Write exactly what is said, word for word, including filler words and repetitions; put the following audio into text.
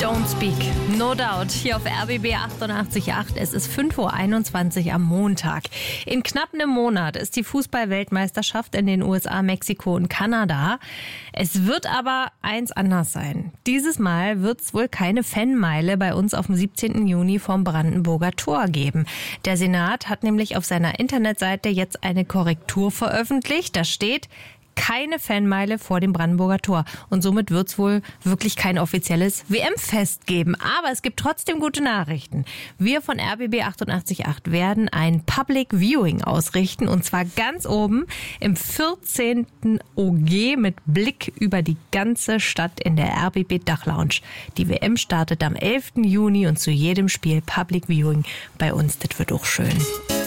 Don't Speak, No Doubt, hier auf R B B achtundachtzig Komma acht. Es ist fünf Uhr einundzwanzig am Montag. In knapp einem Monat ist die Fußball-Weltmeisterschaft in den U S A, Mexiko und Kanada. Es wird aber eins anders sein. Dieses Mal wird es wohl keine Fanmeile bei uns auf dem siebzehnten Juni vom Brandenburger Tor geben. Der Senat hat nämlich auf seiner Internetseite jetzt eine Korrektur veröffentlicht. Da steht: keine Fanmeile vor dem Brandenburger Tor. Und somit wird es wohl wirklich kein offizielles W M-Fest geben. Aber es gibt trotzdem gute Nachrichten. Wir von R B B achtundachtzig Komma acht werden ein Public Viewing ausrichten. Und zwar ganz oben im vierzehnten O G mit Blick über die ganze Stadt in der R B B Dachlounge. Die W M startet am elften Juni und zu jedem Spiel Public Viewing bei uns. Das wird auch schön.